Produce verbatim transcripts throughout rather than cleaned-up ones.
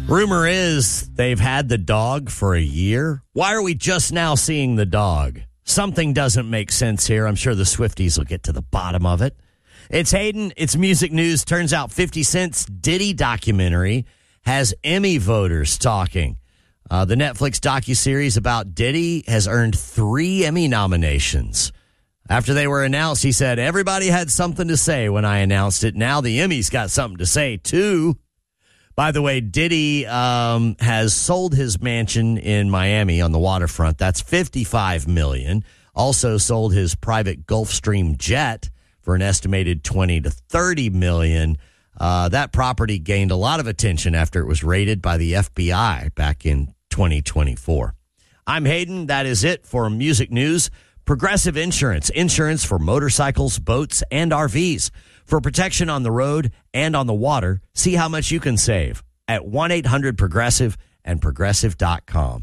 Rumor is they've had the dog for a year. Why are we just now seeing the dog? Something doesn't make sense here. I'm sure the Swifties will get to the bottom of it. It's Hayden. It's music news. Turns out fifty Cent's Diddy documentary has Emmy voters talking. Uh, the Netflix docuseries about Diddy has earned three Emmy nominations. After they were announced, he said, everybody had something to say when I announced it. Now the Emmys got something to say, too. By the way, Diddy um, has sold his mansion in Miami on the waterfront. That's fifty-five million dollars. Also sold his private Gulfstream jet for an estimated twenty to thirty million dollars. Uh, that property gained a lot of attention after it was raided by the F B I back in twenty twenty-four. I'm Hayden. That is it for music news. Progressive Insurance, insurance for motorcycles, boats, and R Vs. For protection on the road and on the water, see how much you can save at one eight hundred progressive and progressive dot com.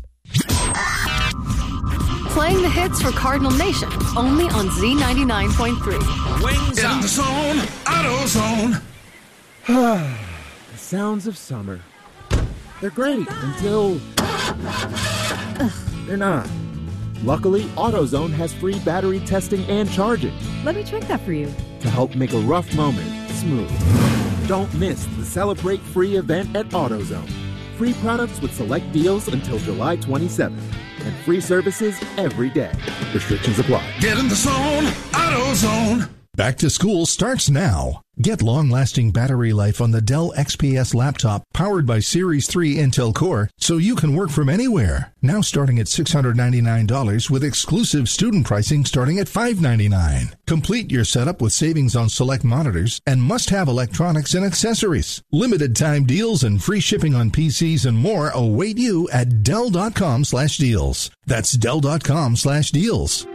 Playing the hits for Cardinal Nation, only on Z ninety-nine point three. Wings up. In the zone, AutoZone. The sounds of summer. They're great until they're not. Luckily, AutoZone has free battery testing and charging. Let me check that for you. To help make a rough moment smooth. Don't miss the Celebrate Free event at AutoZone. Free products with select deals until July twenty-seventh. And free services every day. Restrictions apply. Get in the zone, AutoZone. Back to school starts now. Get long-lasting battery life on the Dell X P S laptop powered by Series three Intel Core so you can work from anywhere. Now starting at six hundred ninety-nine dollars with exclusive student pricing starting at five hundred ninety-nine dollars. Complete your setup with savings on select monitors and must-have electronics and accessories. Limited time deals and free shipping on P Cs and more await you at Dell.com slash deals. That's Dell.com slash deals.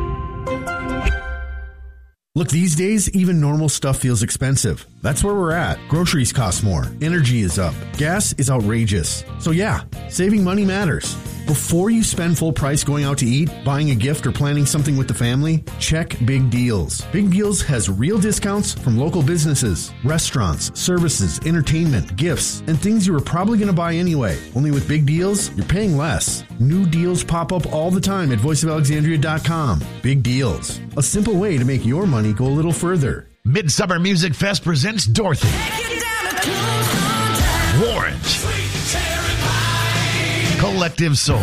Look, these days, even normal stuff feels expensive. That's where we're at. Groceries cost more. Energy is up. Gas is outrageous. So yeah, saving money matters. Before you spend full price going out to eat, buying a gift, or planning something with the family, check Big Deals. Big Deals has real discounts from local businesses, restaurants, services, entertainment, gifts, and things you were probably going to buy anyway. Only with Big Deals, you're paying less. New deals pop up all the time at voice of alexandria dot com. Big Deals. A simple way to make your money go a little further. Midsummer Music Fest presents Dorothy, Warrant, Collective Soul,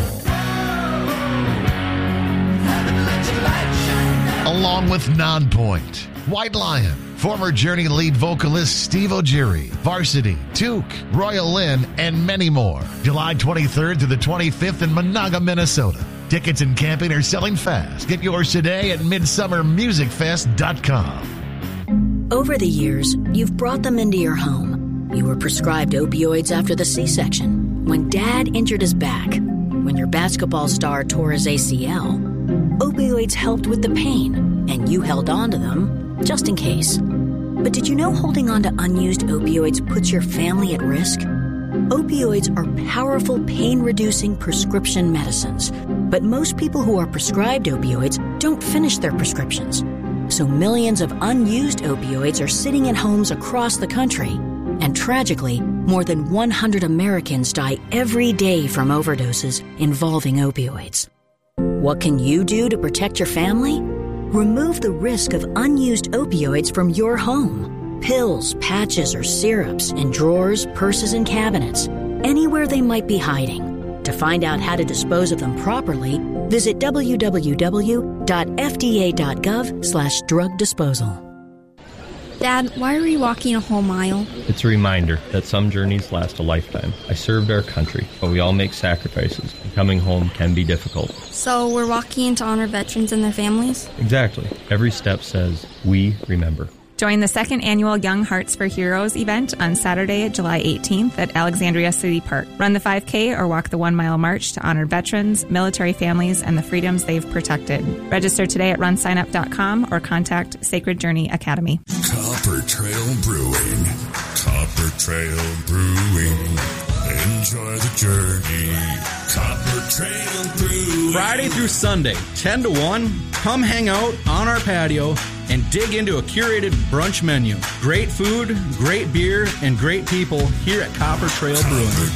along with Nonpoint, White Lion, former Journey lead vocalist Steve Ogiri, Varsity, Took, Royal Lynn, and many more. July twenty-third to the twenty-fifth in Monaga, Minnesota. Tickets and camping are selling fast. Get yours today at midsummer music fest dot com. Over the years, you've brought them into your home. You were prescribed opioids after the C-section, when Dad injured his back, when your basketball star tore his A C L. Opioids helped with the pain, and you held on to them just in case. But did you know holding on to unused opioids puts your family at risk? Opioids are powerful pain-reducing prescription medicines, but most people who are prescribed opioids don't finish their prescriptions. So millions of unused opioids are sitting in homes across the country. And tragically, more than one hundred Americans die every day from overdoses involving opioids. What can you do to protect your family? Remove the risk of unused opioids from your home. Pills, patches, or syrups in drawers, purses, and cabinets, anywhere they might be hiding. To find out how to dispose of them properly, visit w w w dot f d a dot gov slash drug disposal. Dad, why are we walking a whole mile? It's a reminder that some journeys last a lifetime. I served our country, but we all make sacrifices, and coming home can be difficult. So we're walking to honor veterans and their families? Exactly. Every step says, we remember. Join the second annual Young Hearts for Heroes event on Saturday, July eighteenth at Alexandria City Park. Run the five K or walk the one-mile march to honor veterans, military families, and the freedoms they've protected. Register today at run sign up dot com or contact Sacred Journey Academy. Copper Trail Brewing. Copper Trail Brewing. Enjoy the journey. Copper Trail Brewing. Friday through Sunday, ten to one, come hang out on our patio and dig into a curated brunch menu. Great food, great beer, and great people here at Copper Trail Brewing.